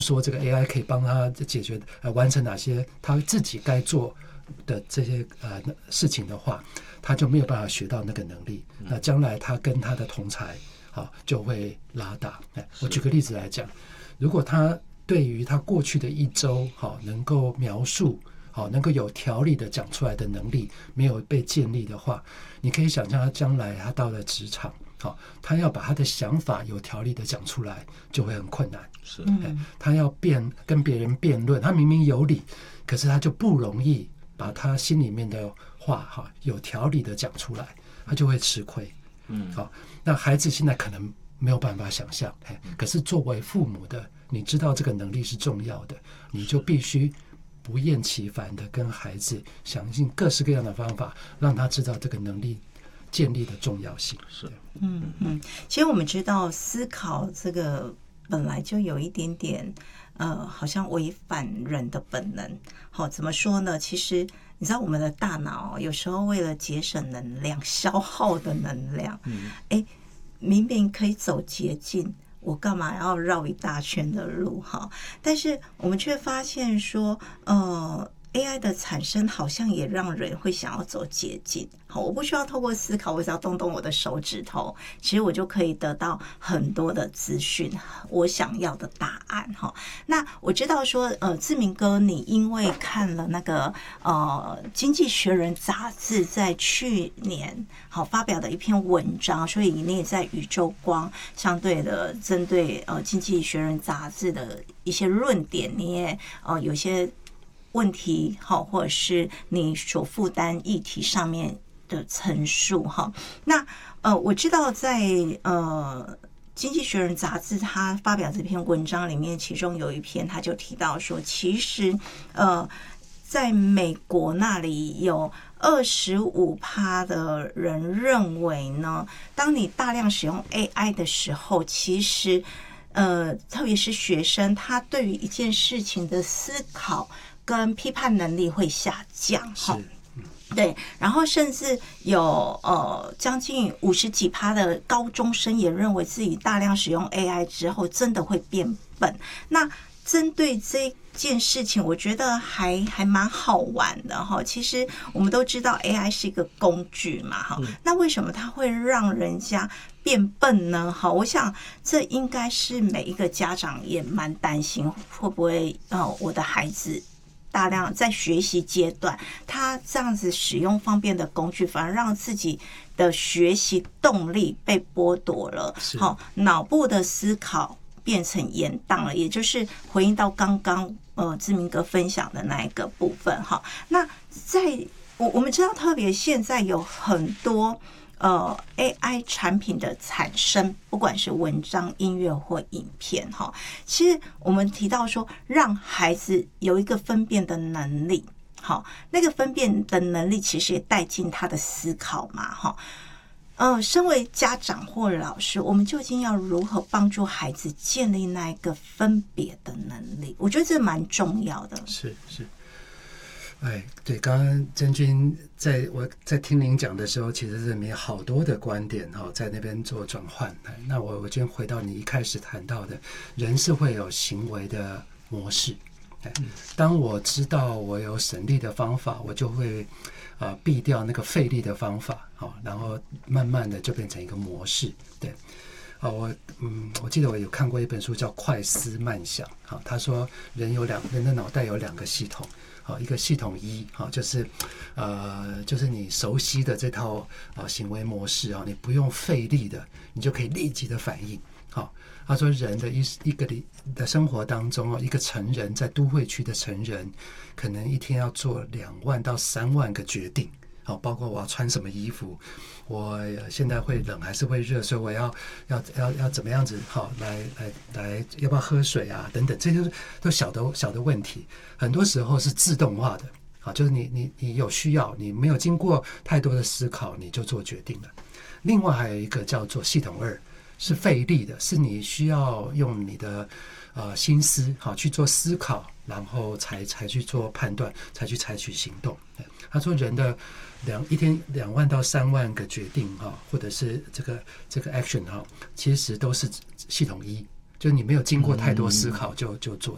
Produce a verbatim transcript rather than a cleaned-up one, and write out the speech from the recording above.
说这个 A I 可以帮他解决呃完成哪些他自己该做的这些呃事情的话，他就没有办法学到那个能力。那将来他跟他的同才好就会拉大。我举个例子来讲，如果他对于他过去的一周好能够描述好能够有条理的讲出来的能力没有被建立的话，你可以想象他将来他到了职场好，他要把他的想法有条理的讲出来就会很困难。 是， 他要辩跟别人辩论，他明明有理，可是他就不容易把他心里面的话哈有条理的讲出来，他就会吃亏。嗯，好，那孩子现在可能没有办法想象，可是作为父母的，你知道这个能力是重要的，你就必须不厌其烦的跟孩子想尽各式各样的方法，让他知道这个能力建立的重要性。 是， 嗯嗯，其实我们知道思考这个本来就有一点点呃，好像违反人的本能。好，怎么说呢？其实你知道我们的大脑有时候为了节省能量，消耗的能量，嗯，哎，明明可以走捷径，我干嘛要绕一大圈的路哈？但是我们却发现说，呃。A I 的产生好像也让人会想要走捷径。好，我不需要透过思考，我只要动动我的手指头，其实我就可以得到很多的资讯，我想要的答案哈。那我知道说，呃，志明哥，你因为看了那个呃《经济学人》杂志在去年好发表的一篇文章，所以你也在宇宙光相对的针对呃《经济学人》杂志的一些论点，你也呃有些问题好，或者是你所负担议题上面的陈述哈。那呃，我知道在呃《经济学人》杂志他发表这篇文章里面，其中有一篇他就提到说，其实呃，在美国那里有二十五趴的人认为呢，当你大量使用 A I 的时候，其实呃，特别是学生，他对于一件事情的思考跟批判能力会下降， 是， 对，然后甚至有呃将近五十几趴的高中生也认为自己大量使用 A I 之后真的会变笨。那针对这件事情，我觉得还还蛮好玩的哈。其实我们都知道 A I 是一个工具嘛，哈、嗯，那为什么它会让人家变笨呢？好，我想这应该是每一个家长也蛮担心，会不会呃我的孩子大量在学习阶段，他这样子使用方便的工具，反而让自己的学习动力被剥夺了。好，脑部的思考变成延宕了，也就是回应到刚刚呃志明哥分享的那一个部分哈。那在我我们知道，特别现在有很多呃 A I 产品的产生，不管是文章、音乐或影片哈，其实我们提到说，让孩子有一个分辨的能力，好，那个分辨的能力其实也带进他的思考嘛哈。呃，身为家长或老师，我们究竟要如何帮助孩子建立那一个分别的能力？我觉得这蛮重要的。 是是。哎，对，刚刚真君在我在听您讲的时候，其实是没好多的观点哈，在那边做转换。那我我今天回到你一开始谈到的，人是会有行为的模式。当我知道我有省力的方法，我就会啊避掉那个费力的方法，好，然后慢慢的就变成一个模式。对，啊，我嗯，我记得我有看过一本书叫《快思慢想》，好，他说人有两人的脑袋有两个系统。好，一个系统一，好，就是呃，就是你熟悉的这套啊行为模式啊，你不用费力的，你就可以立即的反应。好，他说人的一一个的生活当中，一个成人在都会区的成人，可能一天要做两万到三万个决定。好，包括我要穿什么衣服，我现在会冷还是会热，所以我要要要要怎么样子好来来来，要不要喝水啊等等，这些都小的小的问题，很多时候是自动化的，好，就是你你你有需要，你没有经过太多的思考，你就做决定了。另外还有一个叫做系统二，是费力的，是你需要用你的呃心思好去做思考，然后才才去做判断，才去采取行动。他说人的两一天两万到三万个决定哈，或者是这个这个 action 哈，其实都是系统一，就是你没有经过太多思考就就做